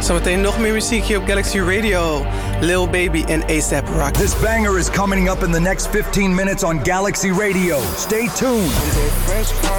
Zometeen nog meer muziek hier op Galaxy Radio. Lil Baby en A$AP Rocky. This banger is coming up in the next 15 minutes on Galaxy Radio. Stay tuned.